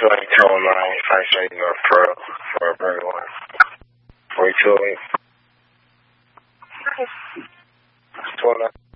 like tell him if I say you're for a burger one. 4208. 12.